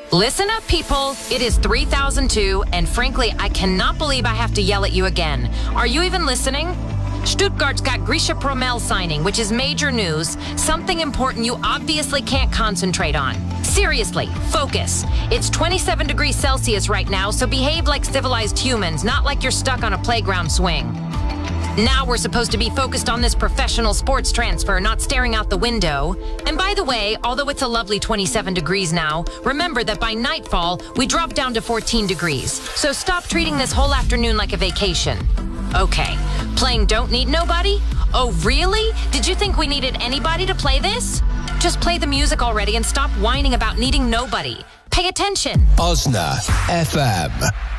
Listen up, people. It is 3002, and frankly, I cannot believe I have to yell at you again. Are you even listening? Stuttgart's got Grisha Promel signing, which is major news. Something important you obviously can't concentrate on. Seriously, focus. It's 27 degrees Celsius right now, so behave like civilized humans, not like you're stuck on a playground swing. Now we're supposed to be focused on this professional sports transfer, not staring out the window. And by the way, although it's a lovely 27 degrees now, remember that by nightfall, we drop down to 14 degrees. So stop treating this whole afternoon like a vacation. Okay, playing Don't Need Nobody? Oh, really? Did you think we needed anybody to play this? Just play the music already and stop whining about needing nobody. Pay attention. Osna FM.